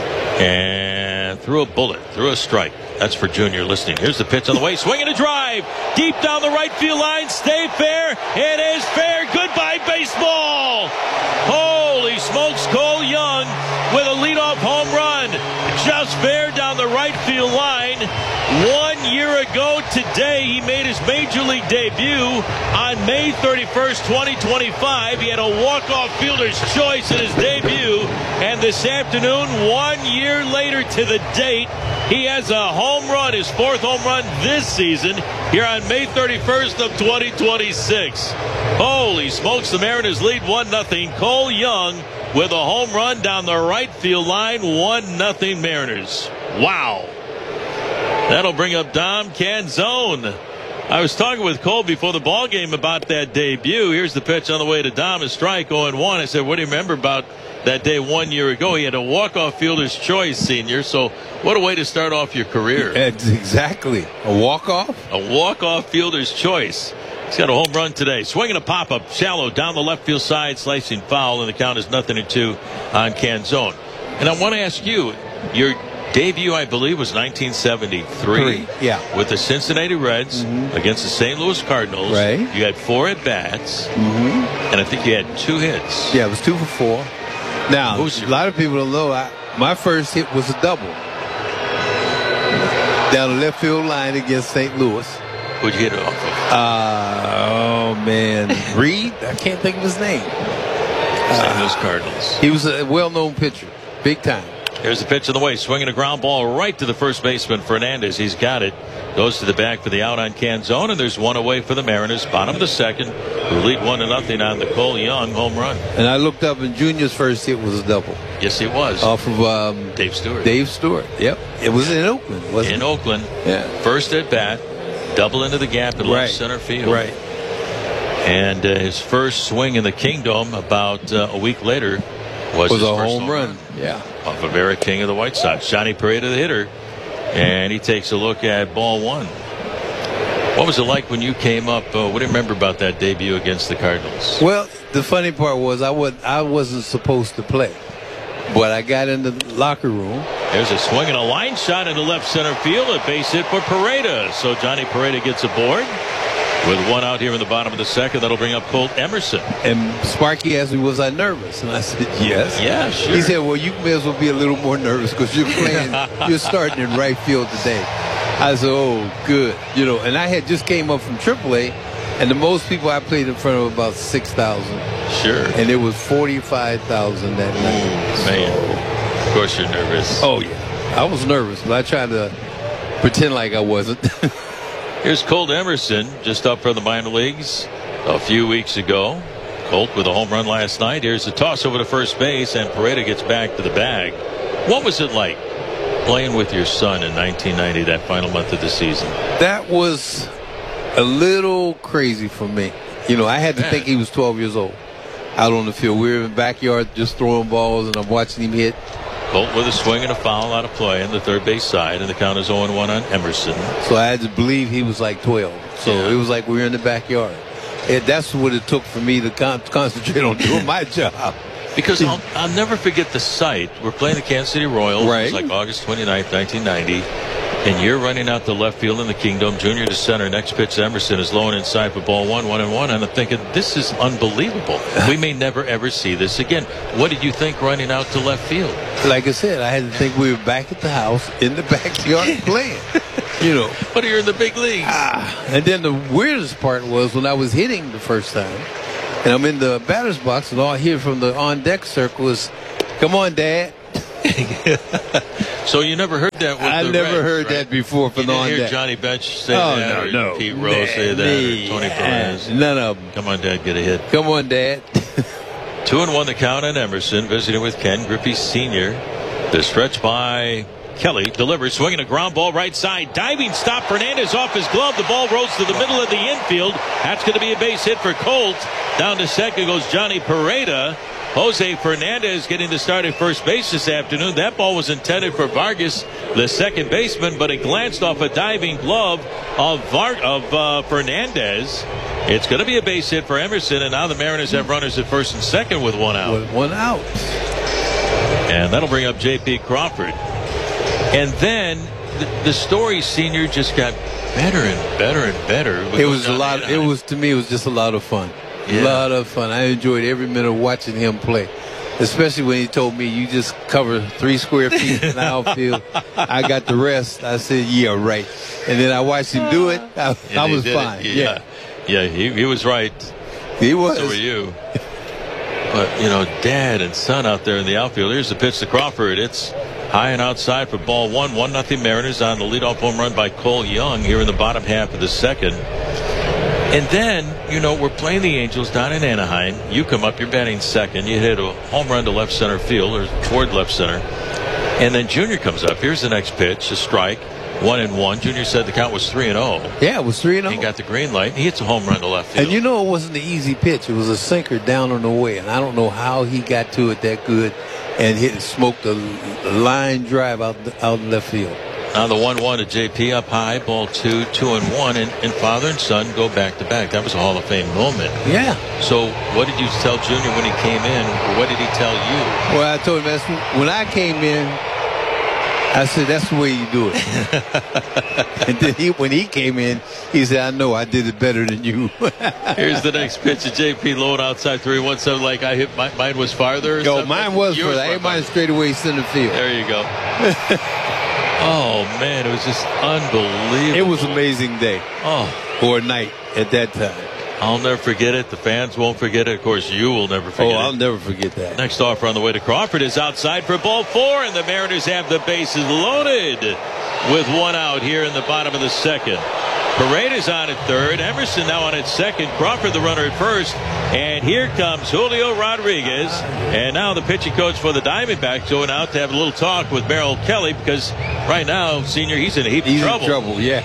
and threw a bullet, threw a strike. That's for Junior listening. Here's the pitch on the way. Swinging a drive. Deep down the right field line. Stay fair. It is fair. Goodbye, baseball. Holy smokes, Cole Young with a leadoff home run. Just fair down the right field line. One year ago today, he made his major league debut on May thirty-first, twenty twenty-five. He had a walk-off fielder's choice in his debut. And this afternoon, one year later to the date, he has a home run, his fourth home run this season, here on May thirty-first of twenty twenty-six. Holy smokes, the Mariners lead one nothing. Cole Young with a home run down the right field line, one nothing Mariners. Wow. That'll bring up Dom Canzone. I was talking with Cole before the ball game about that debut. Here's the pitch on the way to Dom, a strike, oh and one. I said, what do you remember about that day one year ago? He had a walk-off fielder's choice, Senior. So what a way to start off your career. Exactly. A walk-off? A walk-off fielder's choice. He's got a home run today. Swinging a pop-up, shallow, down the left field side, slicing foul, and the count is nothing to two on Canzone. And I want to ask you, your debut, I believe, was nineteen seventy-three. Three, yeah. With the Cincinnati Reds mm-hmm. against the Saint Louis Cardinals. Right. You had four at-bats, mm-hmm. and I think you had two hits. Yeah, it was two for four. Now, a lot of people don't know, I, my first hit was a double. Down the left field line against Saint Louis. Who'd you hit it off of? Uh, oh, man. Reed? I can't think of his name. Saint Louis Cardinals. He was a well-known pitcher. Big time. Here's the pitch on the way. Swinging a ground ball right to the first baseman, Fernandez. He's got it. Goes to the back for the out on Canzone, and there's one away for the Mariners. Bottom of the second, who lead one to nothing on the Cole Young home run. And I looked up, and Junior's first hit was a double. Yes, it was. Off of um, Dave Stewart. Dave Stewart. Yep. It was in Oakland, wasn't in it? In Oakland. Yeah. First at bat, double into the gap in right. left center field. Right. And uh, his first swing in the Kingdom about uh, a week later was, was his a first home, home run. run. Yeah. Off of Eric King of the White Sox. Johnny Pareda, the hitter. And he takes a look at ball one. What was it like when you came up? Uh, what do you remember about that debut against the Cardinals? Well, the funny part was I, would, I wasn't supposed to play. But I got in the locker room. There's a swing and a line shot into left center field. A base hit for Pareda. So Johnny Pareda gets aboard. With one out here in the bottom of the second, that'll bring up Colt Emerson. And Sparky asked me, was I nervous? And I said, yes. Yeah, sure. He said, well, you may as well be a little more nervous because you're playing, you're starting in right field today. I said, oh, good. You know, and I had just came up from triple A, and the most people I played in front of about six thousand. Sure. And it was forty-five thousand that night. So, man, of course you're nervous. Oh, yeah. I was nervous, but I tried to pretend like I wasn't. Here's Colt Emerson, just up from the minor leagues a few weeks ago. Colt with a home run last night. Here's the toss over to first base, and Pareda gets back to the bag. What was it like playing with your son in nineteen ninety, that final month of the season? That was a little crazy for me. You know, I had to Man. think he was twelve years old out on the field. We were in the backyard just throwing balls, and I'm watching him hit. Colt with a swing and a foul out of play on the third base side, and the count is oh and one on Emerson. So I had to believe he was like twelve. So Yeah. it was like we were in the backyard. It, that's what it took for me to con- concentrate on doing my job. Because I'll, I'll never forget the sight. We're playing the Kansas City Royals. Right. It was like August twenty-ninth, nineteen ninety. And you're running out to left field in the Kingdom. Junior to center. Next pitch to Emerson is low and inside for ball one, one and one. And I'm thinking, this is unbelievable. We may never ever see this again. What did you think running out to left field? Like I said, I had to think we were back at the house in the backyard playing. You know. But you're in the big leagues. Ah, and then the weirdest part was when I was hitting the first time, and I'm in the batter's box, and all I hear from the on-deck circle is, "Come on, Dad." So you never heard that with I the never Reds, heard right? that before from You the didn't on hear deck. Johnny Bench say Oh, that, no, or no. Pete Rose say that, Me, or Tony Perez. None of them. Come on, Dad, get a hit. Come on, Dad. Two and one the count on Emerson, visiting with Ken Griffey Senior The stretch by Kelly delivers, swinging a ground ball right side, diving stop. Fernandez off his glove. The ball rolls to the middle of the infield. That's going to be a base hit for Colt. Down to second goes Johnny Pareda. Jose Fernandez getting the start at first base this afternoon. That ball was intended for Vargas, the second baseman, but it glanced off a diving glove of Var- of uh, Fernandez. It's going to be a base hit for Emerson, and now the Mariners have runners at first and second with one out. With one out. And that'll bring up J P Crawford. And then the, the story, Senior, just got better and better and better. It was a lot. It was to me. It was just a lot of fun. Yeah. A lot of fun. I enjoyed every minute of watching him play, especially when he told me, "You just cover three square feet in the outfield. I got the rest." I said, "Yeah, right." And then I watched him do it. I, And I he was did fine. it. Yeah, yeah, he, he was right. he was. So were you. But, you know, dad and son out there in the outfield. Here's the pitch to Crawford. It's high and outside for ball one. One nothing Mariners on the leadoff home run by Cole Young here in the bottom half of the second. And then, you know, we're playing the Angels down in Anaheim. You come up, you're batting second. You hit a home run to left center field or toward left center. And then Junior comes up. Here's the next pitch, a strike. One and one. Junior said the count was three and oh. Yeah, it was three and oh. He got the green light. He hits a home run to left field. And you know, it wasn't an easy pitch. It was a sinker down on the way, and I don't know how he got to it that good and hit smoked a, a line drive out the, out in left field. Now the one one to J P up high, ball two, two and one, and, and father and son go back to back. That was a Hall of Fame moment. Yeah. So what did you tell Junior when he came in, or what did he tell you? Well, I told him that's when I came in. I said, "That's the way you do it." And then he, when he came in, he said, "I know I did it better than you." Here's the next pitch to J P, low and outside, three one seven. Like I hit, my, mine was farther. Or Yo, something? mine was Yours further. I hit mine straight away center field. There you go. Oh man, it was just unbelievable. It was an amazing day. Oh, or night at that time. I'll never forget it. The fans won't forget it. Of course, you will never forget Oh, it. I'll never forget that. Next offer on the way to Crawford is outside for ball four, and the Mariners have the bases loaded with one out here in the bottom of the second. Parade is on at third. Emerson now on at second. Crawford the runner at first. And here comes Julio Rodriguez. And now the pitching coach for the Diamondbacks going out to have a little talk with Merrill Kelly, because right now, Senior, he's in a heap He's of trouble. in trouble, yeah.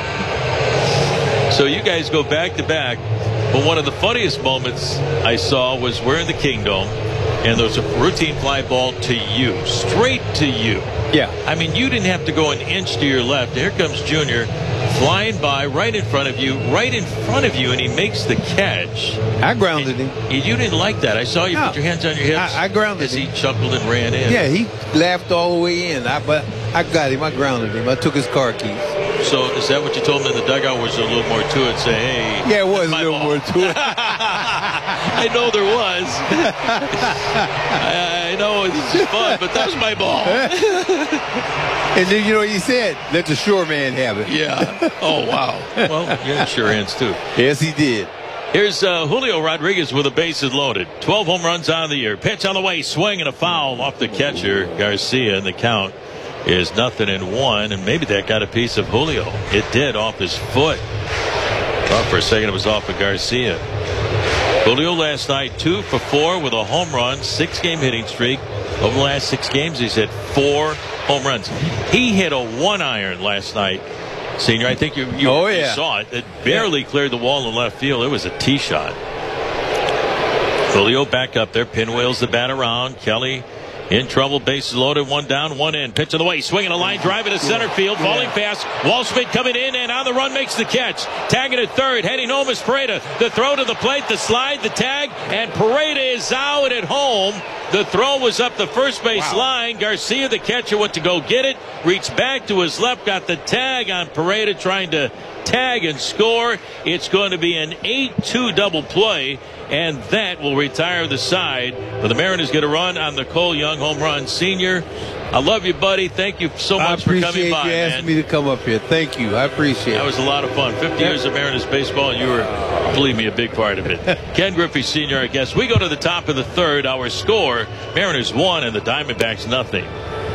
So you guys go back to back. But one of the funniest moments I saw was we're in the Kingdom, and there was a routine fly ball to you, straight to you. Yeah. I mean, you didn't have to go an inch to your left. Here comes Junior flying by right in front of you, right in front of you, and he makes the catch. I grounded him. You, you didn't like that. I saw you No. put your hands on your hips. I, I grounded as him. he chuckled and ran in. Yeah, he laughed all the way in. I, but I got him. I grounded him. I took his car keys. So is that what you told him in the dugout? Was there a little more to it? Say, hey. Yeah, it was a my little ball. more to it. I know there was. I, I know it's just fun, but that's my ball. And then, you know, he said, "Let the shore man have it." Yeah. Oh, wow. Well, you had sure hands, too. Yes, he did. Here's uh, Julio Rodriguez with the bases loaded. twelve home runs on the year. Pitch on the way. Swing and a foul off the catcher, Garcia, and the count is nothing in one, and maybe that got a piece of Julio. It did, off his foot. Thought for a second it was off of Garcia. Julio last night two for four with a home run, six game hitting streak. Over the last six games he's hit four home runs. He hit a one iron last night, Senior. I think you, you, oh, you yeah. saw it. It barely yeah. cleared the wall in left field. It was a tee shot. Julio back up there, pinwheels the bat around. Kelly In trouble, bases loaded, one down, one in. Pitch of the way, swinging a line drive into center field, falling pass. Waldschmidt coming in and on the run makes the catch. Tagging at third, heading home is Pareda. The throw to the plate, the slide, the tag, and Pareda is out at home. The throw was up the first base wow. line. Garcia, the catcher, went to go get it. Reached back to his left, got the tag on Pareda, trying to tag and score. It's going to be an eight two double play, and that will retire the side. But the Mariners get a run on the Cole Young home run. Senior, I love you, buddy. Thank you so much for coming by. I appreciate you asking me to come up here. Thank you. I appreciate it. That was a lot of fun. fifty yeah. years of Mariners baseball, and you were, believe me, a big part of it. Ken Griffey, Senior, I guess. We go to the top of the third. Our score, Mariners one and the Diamondbacks nothing.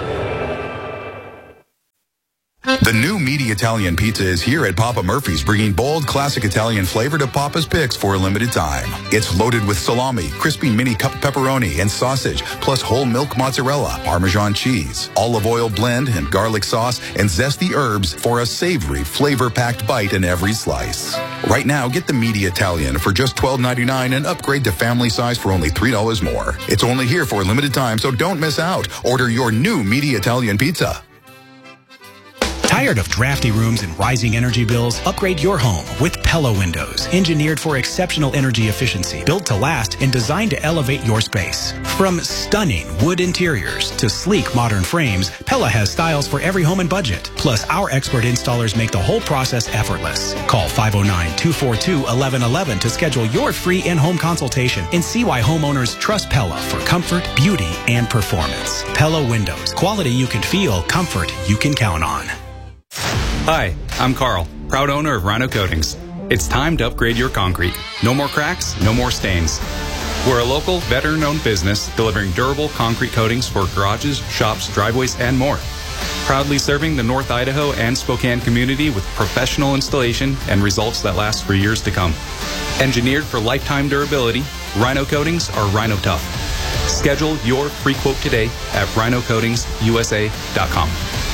The new meaty Italian pizza is here at Papa Murphy's, bringing bold, classic Italian flavor to Papa's Picks for a limited time. It's loaded with salami, crispy mini cup pepperoni, and sausage, plus whole milk mozzarella, Parmesan cheese, olive oil blend, and garlic sauce, and zesty herbs for a savory, flavor-packed bite in every slice. Right now, get the meaty Italian for just twelve ninety-nine and upgrade to family size for only three dollars more. It's only here for a limited time, so don't miss out. Order your new meaty Italian pizza. Tired of drafty rooms and rising energy bills? Upgrade your home with Pella Windows. Engineered for exceptional energy efficiency, built to last, and designed to elevate your space. From stunning wood interiors to sleek modern frames, Pella has styles for every home and budget. Plus, our expert installers make the whole process effortless. Call five oh nine, two four two, one one one one to schedule your free in-home consultation and see why homeowners trust Pella for comfort, beauty, and performance. Pella Windows. Quality you can feel, comfort you can count on. Hi, I'm Carl, proud owner of Rhino Coatings. It's time to upgrade your concrete. No more cracks, no more stains. We're a local, veteran-owned business delivering durable concrete coatings for garages, shops, driveways, and more. Proudly serving the North Idaho and Spokane community with professional installation and results that last for years to come. Engineered for lifetime durability, Rhino Coatings are Rhino Tough. Schedule your free quote today at rhino coatings u s a dot com.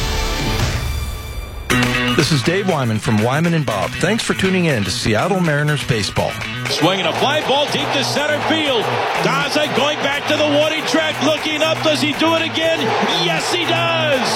This is Dave Wyman from Wyman and Bob. Thanks for tuning in to Seattle Mariners baseball. Swinging a fly ball deep to center field. Daza going back to the warning track, looking up. Does he do it again? Yes, he does.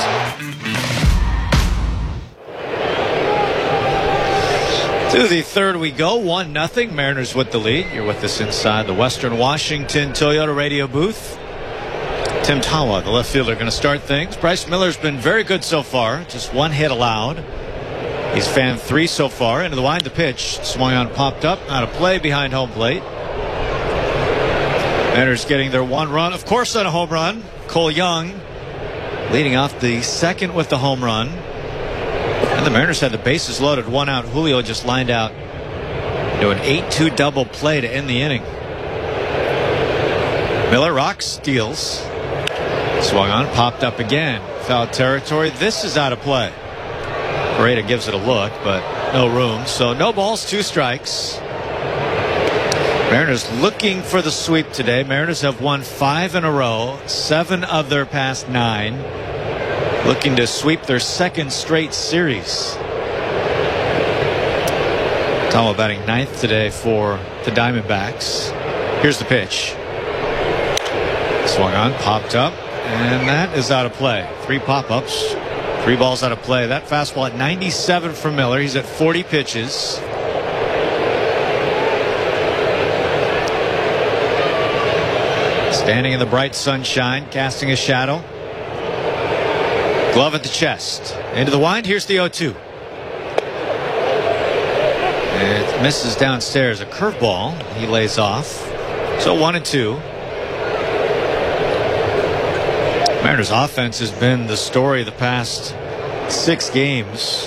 To the third we go, one nothing. Mariners with the lead. You're with us inside the Western Washington Toyota radio booth. Tim Tawa, the left fielder, going to start things. Bryce Miller's been very good so far. Just one hit allowed. He's fanned three so far. Into the wind, the pitch. Swung on, popped up. Out of play behind home plate. Mariners getting their one run. Of course, on a home run. Cole Young leading off the second with the home run. And the Mariners had the bases loaded. One out. Julio just lined out to an eight two double play to end the inning. Miller rocks, steals. Swung on, popped up again. Foul territory. This is out of play. Pareda gives it a look, but no room. So no balls, two strikes. Mariners looking for the sweep today. Mariners have won five in a row, seven of their past nine. Looking to sweep their second straight series. Tawa batting ninth today for the Diamondbacks. Here's the pitch. Swung on, popped up, and that is out of play. Three pop-ups. Three balls out of play. That fastball at ninety-seven for Miller. He's at forty pitches. Standing in the bright sunshine, casting a shadow. Glove at the chest. Into the wind. Here's the oh two. It misses downstairs. A curveball. He lays off. So one and two. Mariners offense has been the story of the past six games.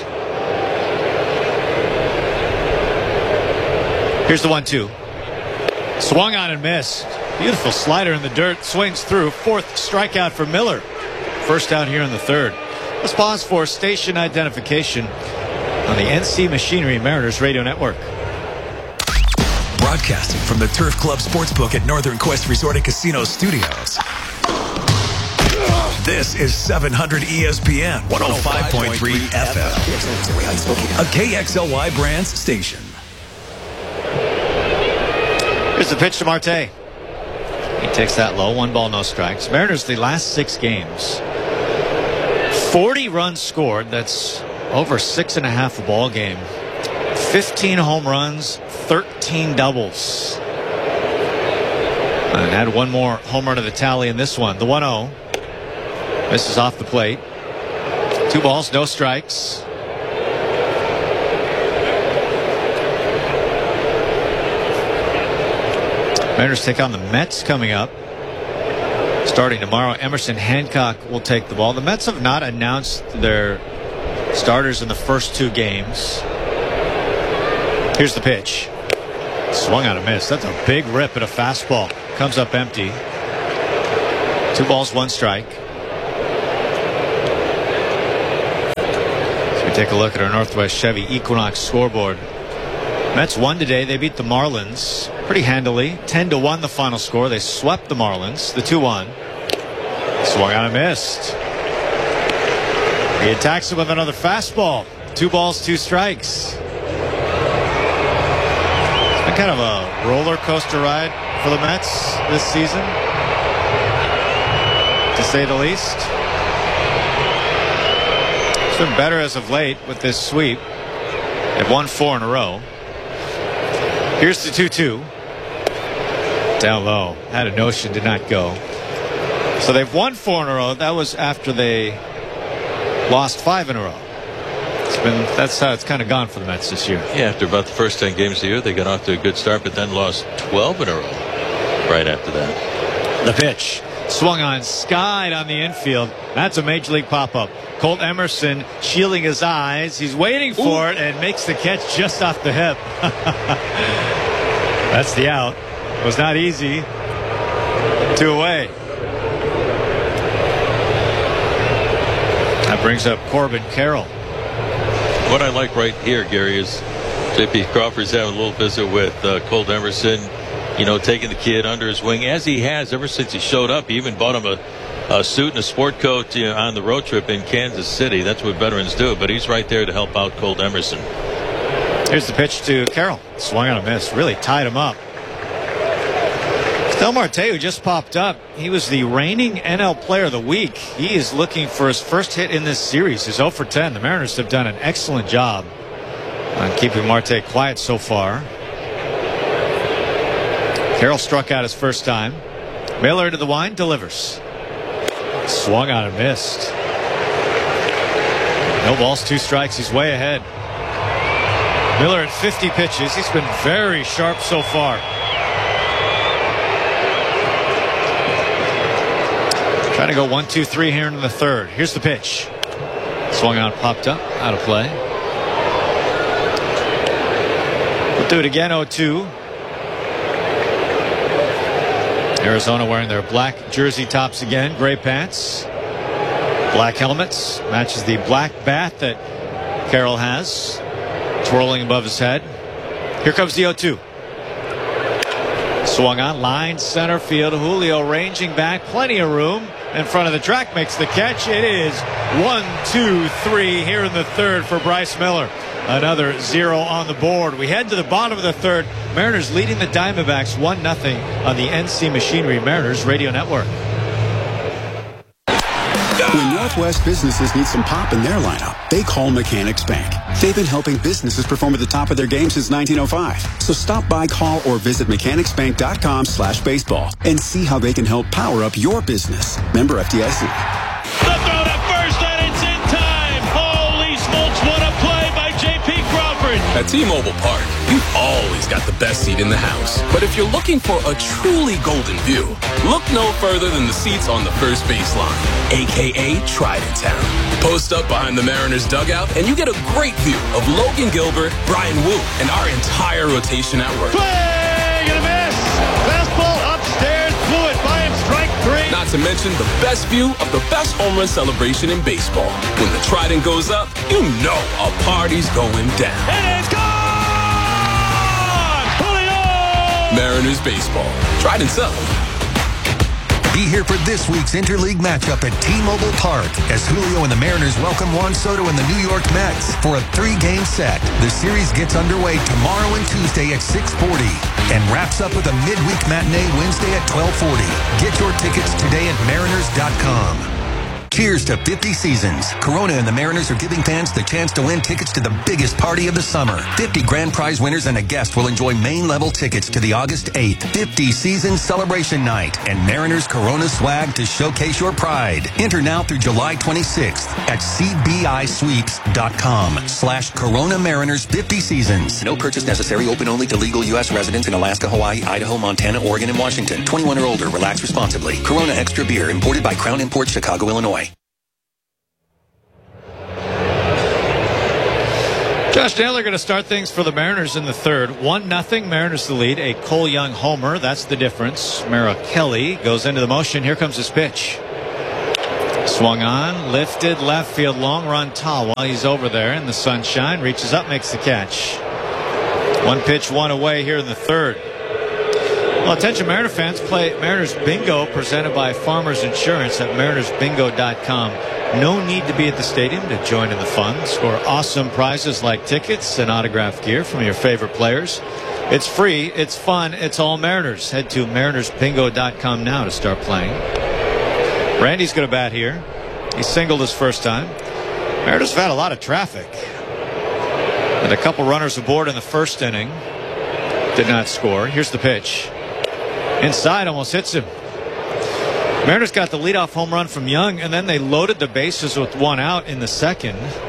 Here's the one two. Swung on and missed. Beautiful slider in the dirt. Swings through. Fourth strikeout for Miller. First out here in the third. Let's pause for station identification on the N C Machinery Mariners Radio Network. Broadcasting from the Turf Club Sportsbook at Northern Quest Resort and Casino Studios. This is seven hundred E S P N one oh five point three F M, a K X L Y Brands station. Here's the pitch to Marte. He takes that low. One ball, no strikes. Mariners, the last six games, forty runs scored. That's over six and a half a ball game. fifteen home runs, thirteen doubles. And had one more home run to the tally in this one. The one oh. Misses off the plate. Two balls, no strikes. Mariners take on the Mets coming up. Starting tomorrow, Emerson Hancock will take the ball. The Mets have not announced their starters in the first two games. Here's the pitch. Swung out a miss. That's a big rip at a fastball. Comes up empty. Two balls, one strike. So we take a look at our Northwest Chevy Equinox scoreboard. Mets won today. They beat the Marlins pretty handily. ten to one the final score. They swept the Marlins. The two one. Swung out and missed. He attacks him with another fastball. Two balls, two strikes. It's been kind of a roller coaster ride for the Mets this season, to say the least. It's been better as of late with this sweep. They've won four in a row. Here's the two two. Down low. Had a notion, did not go. So they've won four in a row. That was after they lost five in a row. It's been, that's how it's kind of gone for the Mets this year. Yeah, after about the first ten games of the year, they got off to a good start, but then lost twelve in a row right after that. The pitch. Swung on, skied on the infield. That's a major league pop-up. Colt Emerson shielding his eyes. He's waiting for Ooh. it and makes the catch just off the hip. That's the out. It was not easy. Two away. That brings up Corbin Carroll. What I like right here, Gary, is J P Crawford's having a little visit with uh, Colt Emerson. You know, taking the kid under his wing, as he has ever since he showed up. He even bought him a, a suit and a sport coat, you know, on the road trip in Kansas City. That's what veterans do, but he's right there to help out Colt Emerson. Here's the pitch to Carroll. Swung on a miss. Really tied him up. Del Marte, who just popped up, he was the reigning N L Player of the Week. He is looking for his first hit in this series. He's oh for ten. The Mariners have done an excellent job on keeping Marte quiet so far. Carroll struck out his first time. Mailer into the wind, delivers. Swung on and missed. No balls, two strikes. He's way ahead. Miller at fifty pitches. He's been very sharp so far. Trying to go one, two, three here in the third. Here's the pitch. Swung on, popped up, out of play. We'll do it again, oh two. Arizona wearing their black jersey tops again, gray pants, black helmets, matches the black bat that Carroll has, twirling above his head. Here comes the oh two. Swung on, line center field. Julio ranging back, plenty of room in front of the track, makes the catch. It is one, two, three here in the third for Bryce Miller. Another zero on the board. We head to the bottom of the third. Mariners leading the Diamondbacks one nothing on the N C Machinery Mariners Radio Network. When Northwest businesses need some pop in their lineup, they call Mechanics Bank. They've been helping businesses perform at the top of their game since nineteen oh five. So stop by, call, or visit mechanicsbank.com slash baseball and see how they can help power up your business. Member F D I C. The throw to first, and it's in time. Holy smokes, what a play by J P Crawford. At T-Mobile Park, you've always got the best seat in the house. But if you're looking for a truly golden view, look no further than the seats on the first baseline, a k a. Trident Town. Post up behind the Mariners dugout, and you get a great view of Logan Gilbert, Brian Wu, and our entire rotation at work. Swing and a miss. Fastball upstairs, blew it by him, strike three. Not to mention the best view of the best home run celebration in baseball. When the Trident goes up, you know a party's going down. And it's gone! Julio! Mariners baseball. Trident's up. Be here for this week's interleague matchup at T-Mobile Park as Julio and the Mariners welcome Juan Soto and the New York Mets for a three-game set. The series gets underway tomorrow and Tuesday at six forty and wraps up with a midweek matinee Wednesday at twelve forty. Get your tickets today at mariners dot com. Cheers to fifty seasons. Corona and the Mariners are giving fans the chance to win tickets to the biggest party of the summer. fifty grand prize winners and a guest will enjoy main-level tickets to the August eighth fifty Seasons Celebration Night and Mariners Corona swag to showcase your pride. Enter now through July twenty-sixth at cbisweeps.com slash Corona Mariners fifty Seasons. No purchase necessary. Open only to legal U S residents in Alaska, Hawaii, Idaho, Montana, Oregon, and Washington. twenty-one or older. Relax responsibly. Corona Extra Beer imported by Crown Imports, Chicago, Illinois. Josh Naylor going to start things for the Mariners in the third. one nothing. Mariners the lead. A Cole Young homer. That's the difference. Merrill Kelly goes into the motion. Here comes his pitch. Swung on. Lifted. Left field. Long run. Tawa. He's over there in the sunshine. Reaches up. Makes the catch. One pitch. One away here in the third. Well, attention Mariner fans. Play Mariners Bingo presented by Farmers Insurance at mariners bingo dot com. No need to be at the stadium to join in the fun. Score awesome prizes like tickets and autographed gear from your favorite players. It's free, it's fun, it's all Mariners. Head to mariners bingo dot com now to start playing. Randy's going to bat here. He singled his first time. Mariners have had a lot of traffic. And a couple runners aboard in the first inning. Did not score. Here's the pitch. Inside, almost hits him. Mariners got the leadoff home run from Young, and then they loaded the bases with one out in the second.